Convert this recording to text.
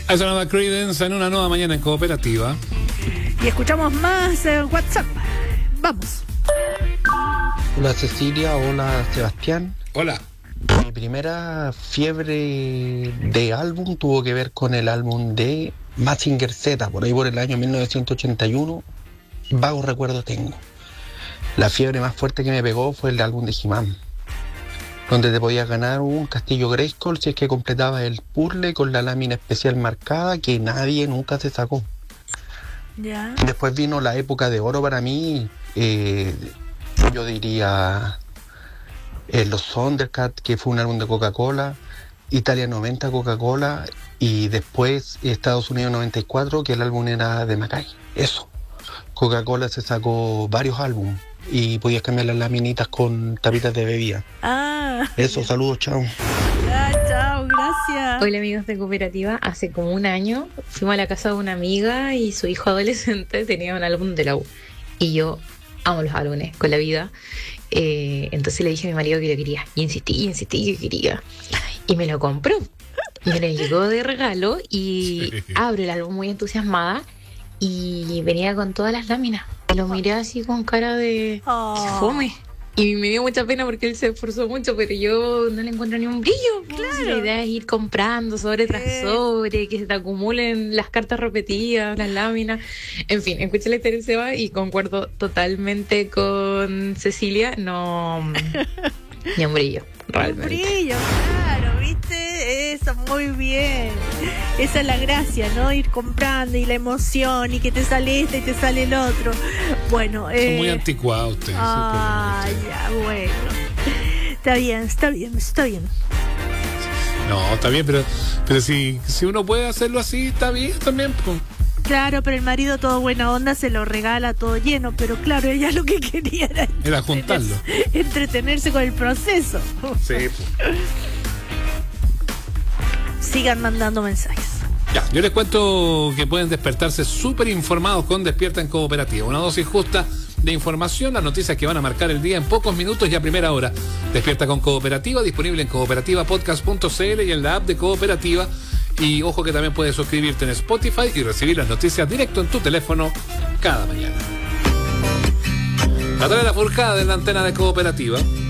Ahí sonaba Creedence en una nueva mañana en Cooperativa. Y escuchamos más WhatsApp. Vamos. Hola Cecilia, hola Sebastián. Hola. Mi primera fiebre de álbum tuvo que ver con el álbum de Mazinger Z, por ahí por el año 1981. Vagos recuerdos tengo. La fiebre más fuerte que me pegó fue el álbum de He-Man, donde te podías ganar un castillo Grayskull si es que completabas el puzzle con la lámina especial marcada que nadie nunca se sacó. Ya. Después vino la época de oro para mí, yo diría los Thundercats, que fue un álbum de Coca-Cola, Italia 90 Coca-Cola, y después Estados Unidos 94, que el álbum era de Macay. Eso. Coca-Cola se sacó varios álbumes y podías cambiar las laminitas con tapitas de bebida. Eso, saludos, chao. Chao, gracias. Hola amigos de Cooperativa, hace como un año fuimos a la casa de una amiga y su hijo adolescente tenía un álbum de la U y yo amo los álbumes con la vida, entonces le dije a mi marido que lo quería y insistí que quería y me lo compró, me lo llegó de regalo y abro el álbum muy entusiasmada y venía con todas las láminas, lo miré así con cara de fome. Y me dio mucha pena porque él se esforzó mucho, pero yo no le encuentro ni un brillo. Claro. La idea es ir comprando sobre tras sobre, que se te acumulen las cartas repetidas, las láminas. En fin, escuché la historia de Seba y concuerdo totalmente con Cecilia. No, ni un brillo, realmente. Un brillo, claro, ¿viste? Eso, muy bien. Esa es la gracia, ¿no? Ir comprando y la emoción y que te sale este y te sale el otro. Bueno, son muy anticuados ustedes. Ya, bueno. Está bien. No, está bien, pero si uno puede hacerlo así, está bien también, pues. Claro, pero el marido todo buena onda se lo regala todo lleno, pero claro, ella lo que quería era juntarlo. Entretenerse con el proceso. Sí, pues. Sigan mandando mensajes. Ya, yo les cuento que pueden despertarse súper informados con Despierta en Cooperativa. Una dosis justa de información, las noticias que van a marcar el día en pocos minutos y a primera hora. Despierta con Cooperativa, disponible en cooperativapodcast.cl y en la app de Cooperativa. Y ojo que también puedes suscribirte en Spotify y recibir las noticias directo en tu teléfono cada mañana. Natalia Lafourcade en la antena de Cooperativa.